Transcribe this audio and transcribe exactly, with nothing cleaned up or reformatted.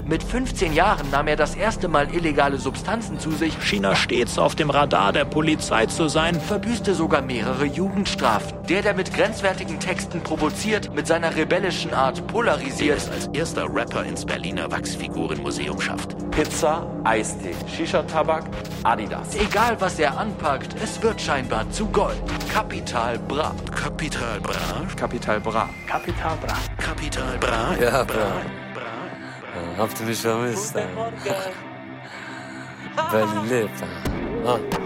Mit fünfzehn Jahren nahm er das erste Mal illegale Substanzen zu sich, China stets auf dem Radar der Polizei zu sein, verbüßte sogar mehrere Jugendstrafen. Der, der mit grenzwertigen Texten provoziert, mit seiner rebellischen Art polarisiert, es als erster Rapper ins Berliner Wachsfigurenmuseum schafft. Pizza, Eistee, Shisha-Tabak, Adidas. Egal was er anpackt, es wird scheinbar zu Gold. Capital Bra. Capital Bra. Capital Bra. Capital Bra. Capital Bra. Ja, Bra. Bra. Bra. Habt ihr mich vermisst? Berlin lebt. Ah.